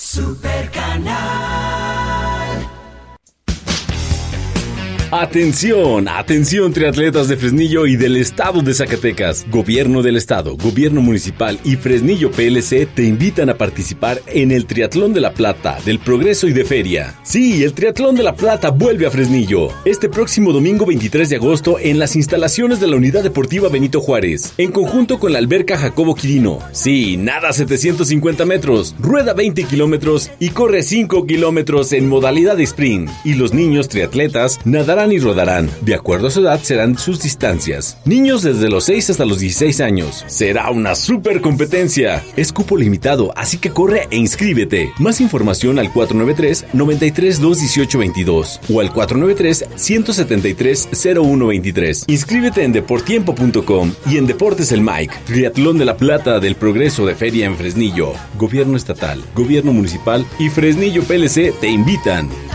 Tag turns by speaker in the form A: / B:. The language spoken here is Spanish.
A: Super Canal.
B: Atención, atención triatletas de Fresnillo y del estado de Zacatecas. Gobierno del estado, gobierno municipal y Fresnillo PLC te invitan a participar en el Triatlón de la Plata, del Progreso y de Feria. Sí, el Triatlón de la Plata vuelve a Fresnillo. Este próximo domingo 23 de agosto en las instalaciones de la Unidad Deportiva Benito Juárez, en conjunto con la Alberca Jacobo Quirino. Sí, nada 750 metros, rueda 20 kilómetros y corre 5 kilómetros en modalidad sprint. Y los niños triatletas nadarán y rodarán. De acuerdo a su edad serán sus distancias. Niños desde los 6 hasta los 16 años. Será una super competencia. Es cupo limitado, así que corre e inscríbete. Más información al 493-93-218-22 o al 493-173-0123. Inscríbete en deportiempo.com y en Deportes El Mike. Triatlón de la Plata del Progreso de Feria en Fresnillo. Gobierno estatal, gobierno municipal y Fresnillo PLC te invitan.